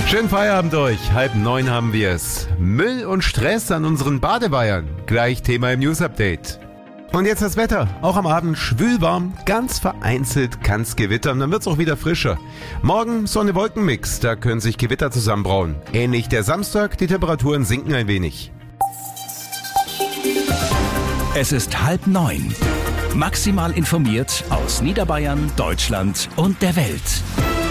Schönen Feierabend euch. 8:30 haben wir es. Müll und Stress an unseren Badeweiher. Gleich Thema im News-Update. Und jetzt das Wetter. Auch am Abend schwülwarm, ganz vereinzelt kann's gewittern, dann wird's auch wieder frischer. Morgen Sonne-Wolken-Mix, da können sich Gewitter zusammenbrauen. Ähnlich der Samstag, die Temperaturen sinken ein wenig. Es ist 8:30. Maximal informiert aus Niederbayern, Deutschland und der Welt.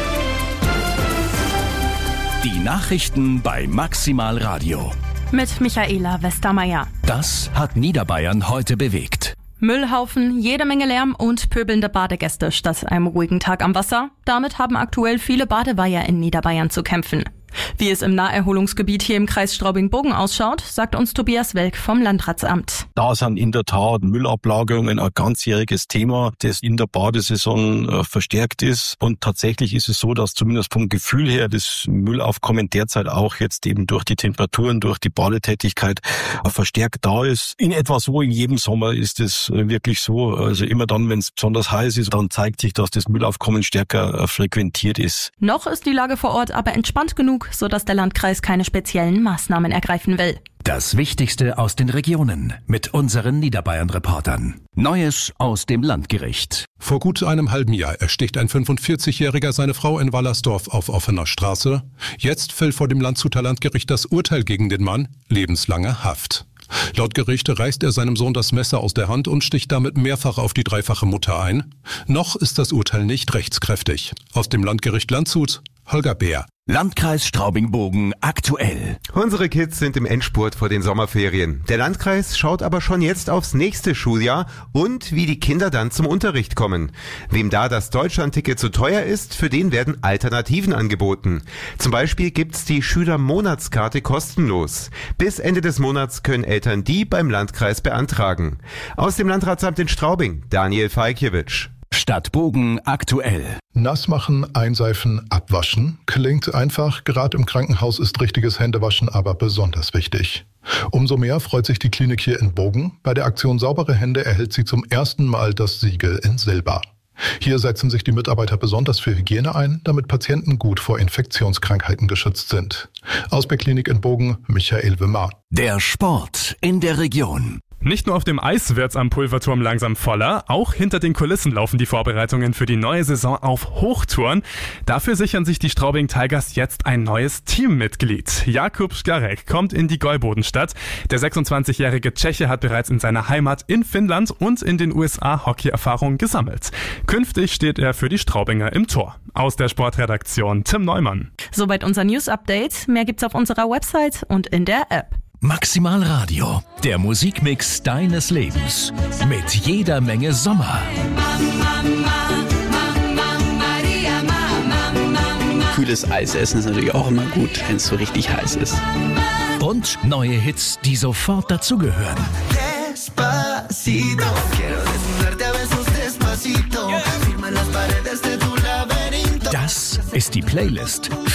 Die Nachrichten bei Maximal Radio. Mit Michaela Westermeier. Das hat Niederbayern heute bewegt. Müllhaufen, jede Menge Lärm und pöbelnde Badegäste statt einem ruhigen Tag am Wasser. Damit haben aktuell viele Badeweiher in Niederbayern zu kämpfen. Wie es im Naherholungsgebiet hier im Kreis Straubing-Bogen ausschaut, sagt uns Tobias Welk vom Landratsamt. Da sind in der Tat Müllablagerungen ein ganzjähriges Thema, das in der Badesaison verstärkt ist. Und tatsächlich ist es so, dass zumindest vom Gefühl her das Müllaufkommen derzeit auch jetzt eben durch die Temperaturen, durch die Badetätigkeit verstärkt da ist. In etwa so in jedem Sommer ist es wirklich so. Also immer dann, wenn es besonders heiß ist, dann zeigt sich, dass das Müllaufkommen stärker frequentiert ist. Noch ist die Lage vor Ort aber entspannt genug, sodass der Landkreis keine speziellen Maßnahmen ergreifen will. Das Wichtigste aus den Regionen mit unseren Niederbayern-Reportern. Neues aus dem Landgericht. Vor gut einem halben Jahr ersticht ein 45-Jähriger seine Frau in Wallersdorf auf offener Straße. Jetzt fällt vor dem Landshuter Landgericht das Urteil gegen den Mann: lebenslange Haft. Laut Gericht reißt er seinem Sohn das Messer aus der Hand und sticht damit mehrfach auf die dreifache Mutter ein. Noch ist das Urteil nicht rechtskräftig. Aus dem Landgericht Landshut, Holger Beer. Landkreis Straubing-Bogen aktuell. Unsere Kids sind im Endspurt vor den Sommerferien. Der Landkreis schaut aber schon jetzt aufs nächste Schuljahr und wie die Kinder dann zum Unterricht kommen. Wem da das Deutschlandticket zu teuer ist, für den werden Alternativen angeboten. Zum Beispiel gibt's die Schülermonatskarte kostenlos. Bis Ende des Monats können Eltern die beim Landkreis beantragen. Aus dem Landratsamt in Straubing, Daniel Falkiewicz. Stadt Bogen aktuell. Nass machen, einseifen, abwaschen. Klingt einfach, gerade im Krankenhaus ist richtiges Händewaschen aber besonders wichtig. Umso mehr freut sich die Klinik hier in Bogen. Bei der Aktion Saubere Hände erhält sie zum ersten Mal das Siegel in Silber. Hier setzen sich die Mitarbeiter besonders für Hygiene ein, damit Patienten gut vor Infektionskrankheiten geschützt sind. Aus der Klinik in Bogen, Michael Wimmer. Der Sport in der Region. Nicht nur auf dem Eis wird's am Pulverturm langsam voller, auch hinter den Kulissen laufen die Vorbereitungen für die neue Saison auf Hochtouren. Dafür sichern sich die Straubing Tigers jetzt ein neues Teammitglied. Jakub Szkarek kommt in die Gäubodenstadt. Der 26-jährige Tscheche hat bereits in seiner Heimat in Finnland und in den USA Hockey-Erfahrung gesammelt. Künftig steht er für die Straubinger im Tor. Aus der Sportredaktion Tim Neumann. Soweit unser News-Update. Mehr gibt's auf unserer Website und in der App. Maximal Radio, der Musikmix deines Lebens. Mit jeder Menge Sommer. Kühles Eis essen ist natürlich auch immer gut, wenn es so richtig heiß ist. Und neue Hits, die sofort dazugehören. Das ist die Playlist